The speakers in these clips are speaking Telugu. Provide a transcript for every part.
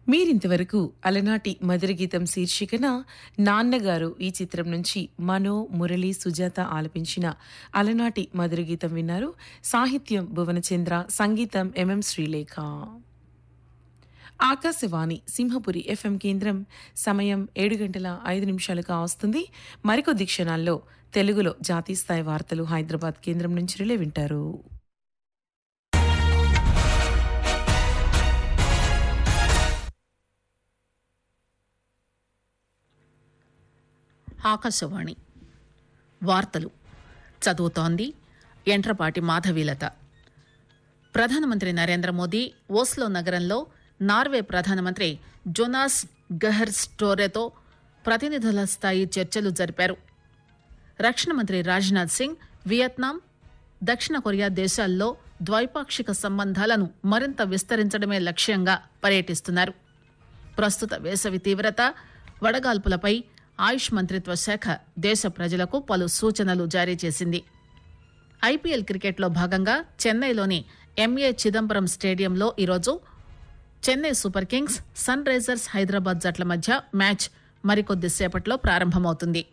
మీరింతవరకు అలనాటి మధుర గీతం శీర్షికన నాన్నగారు ఈ చిత్రం నుంచి మనో మురళి సుజాత ఆలపించిన అలనాటి మధుర గీతం విన్నారు. సాహిత్యం భువనచంద్ర, సంగీతం ఎంఎం శ్రీలేఖ. ఆకాశవాణి సింహపురి ఎఫ్ఎం కేంద్రం. సమయం 7:05 కావస్తుంది. మరికొద్ది క్షణాల్లో తెలుగులో జాతీయ స్థాయి వార్తలు హైదరాబాద్ కేంద్రం నుంచి రిలే వింటారు. ఆకాశవాణి వార్తలు చదువుతోంది ఎంట్రపాటి మాధవీలత. ప్రధానమంత్రి నరేంద్ర మోదీ ఓస్లో నగరంలో నార్వే ప్రధానమంత్రి జోనాస్ గెహర్ స్టోరెతో ప్రతినిధుల స్థాయి చర్చలు జరిపారు. రక్షణ మంత్రి రాజ్నాథ్ సింగ్ వియత్నాం, దక్షిణ కొరియా దేశాల్లో ద్వైపాక్షిక సంబంధాలను మరింత విస్తరించడమే లక్ష్యంగా పర్యటిస్తున్నారు. ప్రస్తుత వేసవి తీవ్రత, వడగాల్పులపై ఆయుష్ మంత్రిత్వ శాఖ దేశ ప్రజలకు పలు సూచనలు జారీ చేసింది. ఐపీఎల్ క్రికెట్లో భాగంగా చెన్నైలోని ఎంఏ చిదంబరం స్టేడియంలో ఈరోజు Chennai super Kings, sun Risers Hyderabad జట్ల మధ్య మ్యాచ్ మరికొద్దిసేపట్లో ప్రారంభమవుతుంది.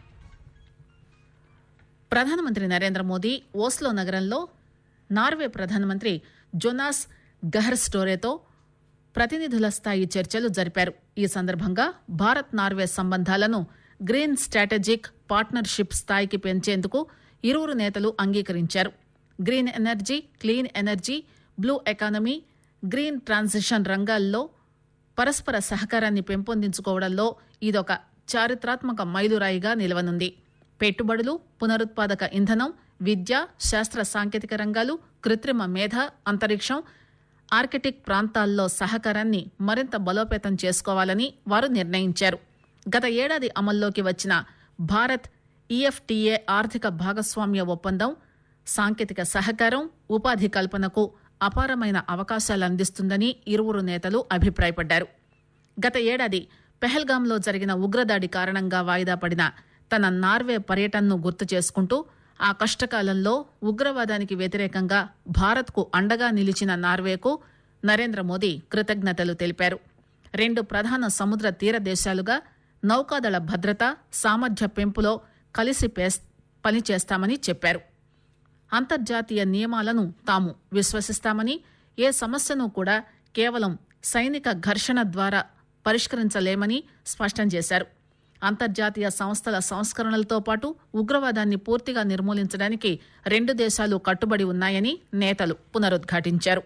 ప్రధానమంత్రి నరేంద్ర మోదీ ఓస్లో నగరంలో నార్వే ప్రధానమంత్రి జోనాస్ గెహర్ స్టోరెతో ప్రతినిధుల స్థాయి చర్చలు జరిపారు. ఈ సందర్భంగా భారత్ నార్వే సంబంధాలను గ్రీన్ స్ట్రాటజిక్ పార్ట్నర్షిప్ స్థాయికి పెంచేందుకు ఇరువురు నేతలు అంగీకరించారు. Green energy, clean energy, blue economy, green transition రంగాల్లో పరస్పర సహకారాన్ని పెంపొందించుకోవడంలో ఇదొక చారిత్రాత్మక మైలురాయిగా నిలవనుంది. పెట్టుబడులు, పునరుత్పాదక ఇంధనం, విద్య, శాస్త్ర సాంకేతిక రంగాలు, కృత్రిమ మేధ, అంతరిక్షం, ఆర్కిటిక్ ప్రాంతాల్లో సహకారాన్ని మరింత బలోపేతం చేసుకోవాలని వారు నిర్ణయించారు. గత ఏడాది అమల్లోకి వచ్చిన భారత్ ఈఎఫ్టీఏ ఆర్థిక భాగస్వామ్య ఒప్పందం సాంకేతిక సహకారం, ఉపాధి కల్పనకు అపారమైన అవకాశాలు అందిస్తుందని ఇరువురు నేతలు అభిప్రాయపడ్డారు. గత ఏడాది పెహల్గాంలో జరిగిన ఉగ్రదాడి కారణంగా వాయిదా పడిన తన నార్వే పర్యటనను గుర్తు చేసుకుంటూ ఆ కష్టకాలంలో ఉగ్రవాదానికి వ్యతిరేకంగా భారత్కు అండగా నిలిచిన నార్వేకు నరేంద్ర మోదీ కృతజ్ఞతలు తెలిపారు. రెండు ప్రధాన సముద్ర తీర దేశాలుగా నౌకాదళ భద్రత, సామర్థ్య పెంపులో కలిసి పనిచేస్తామని చెప్పారు. అంతర్జాతీయ నియమాలను తాము విశ్వసిస్తామని, ఏ సమస్యను కూడా కేవలం సైనిక ఘర్షణ ద్వారా పరిష్కరించలేమని స్పష్టం చేశారు. అంతర్జాతీయ సంస్థల సంస్కరణలతో పాటు ఉగ్రవాదాన్ని పూర్తిగా నిర్మూలించడానికి రెండు దేశాలు కట్టుబడి ఉన్నాయని నేతలు పునరుద్ఘాటించారు.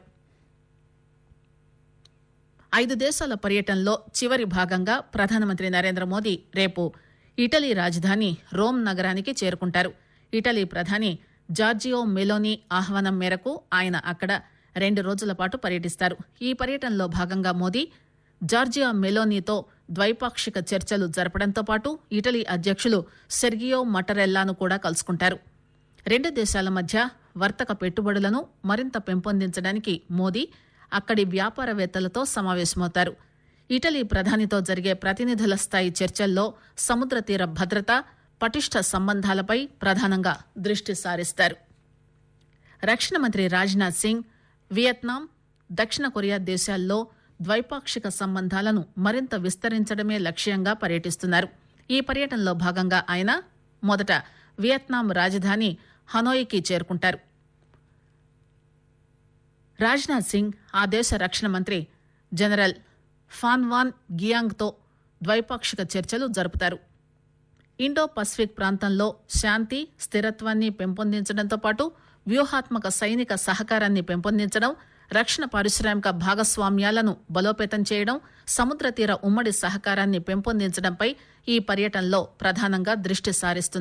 5 దేశాల పర్యటనలో చివరి భాగంగా ప్రధానమంత్రి నరేంద్ర మోదీ రేపు ఇటలీ రాజధాని రోమ్ నగరానికి చేరుకుంటారు. ఇటలీ ప్రధాని జార్జియో మెలోనీ ఆహ్వానం మేరకు ఆయన అక్కడ 2 రోజుల పాటు పర్యటిస్తారు. ఈ పర్యటనలో భాగంగా మోదీ జార్జియా మెలోనీతో ద్వైపాక్షిక చర్చలు జరపడంతో పాటు ఇటలీ అధ్యక్షులు సెర్గియో మటరెల్లాను కూడా కలుసుకుంటారు. రెండు దేశాల మధ్య వర్తక పెట్టుబడులను మరింత పెంపొందించడానికి మోదీ అక్కడి వ్యాపారవేత్తలతో సమావేశమవుతారు. ఇటలీ ప్రధానితో జరిగే ప్రతినిధుల స్థాయి చర్చల్లో సముద్ర తీర భద్రత, పటిష్ట సంబంధాలపై ప్రధానంగా దృష్టి సారిస్తారు. రక్షణ మంత్రి రాజ్నాథ్ సింగ్ వియత్నాం, దక్షిణ కొరియా దేశాల్లో ద్వైపాక్షిక సంబంధాలను మరింత విస్తరించడమే లక్ష్యంగా పర్యటిస్తున్నారు. ఈ పర్యటనలో భాగంగా ఆయన మొదట వియత్నాం రాజధాని హనోయికి చేరుకుంటారు. రాజ్నాథ్ సింగ్ ఆ దేశ రక్షణ మంత్రి జనరల్ ఫాన్ వాన్ గియాంగ్తో ద్వైపాక్షిక చర్చలు జరుపుతారు. ఇండో పసిఫిక్ ప్రాంతంలో శాంతి, స్థిరత్వాన్ని పెంపొందించడంతో పాటు వ్యూహాత్మక సైనిక సహకారాన్ని పెంపొందించడం, రక్షణ పారిశ్రామిక భాగస్వామ్యాలను బలోపేతం చేయడం, సముద్ర తీర ఉమ్మడి సహకారాన్ని పెంపొందించడంపై ఈ పర్యటనలో ప్రధానంగా దృష్టి సారిస్తున్నారు.